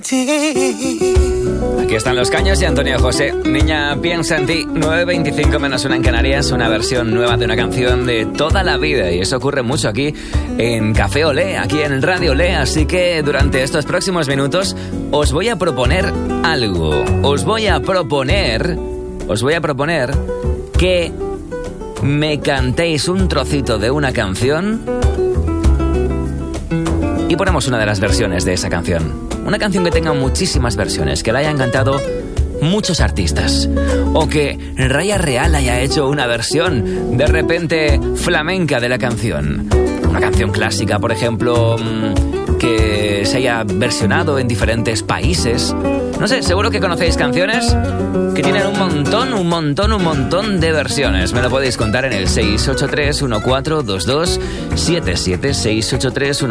Aquí están Los Caños y Antonio José. Niña, piensa en ti. 9:25 menos 1 en Canarias. Una versión nueva de una canción de toda la vida. Y eso ocurre mucho aquí en Café Olé, aquí en Radio Olé. Así que durante estos próximos minutos os voy a proponer algo. Os voy a proponer que me cantéis un trocito de una canción y ponemos una de las versiones de esa canción. Una canción que tenga muchísimas versiones, que la hayan cantado muchos artistas. O que Raya Real haya hecho una versión de repente flamenca de la canción. Una canción clásica, por ejemplo, que se haya versionado en diferentes países. No sé, seguro que conocéis canciones que tienen un montón de versiones. Me lo podéis contar en el 683 1422 77 683